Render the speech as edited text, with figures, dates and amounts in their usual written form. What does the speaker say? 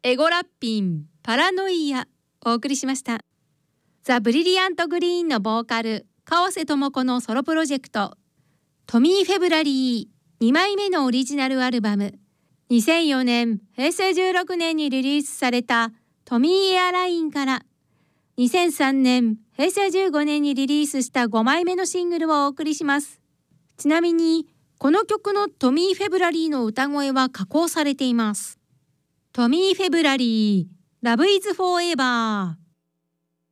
エゴラッピンパラノイアお送りしました。ザ・ブリリアント・グリーンのボーカル川瀬智子のソロプロジェクトトミー・フェブラリー2枚目のオリジナルアルバム、2004年平成16年にリリースされたトミー・エアラインから2003年平成15年にリリースした5枚目のシングルをお送りします。ちなみにこの曲のトミー・フェブラリーの歌声は加工されています。トミー・フェブラリー、ラブイズ・フォーエバー。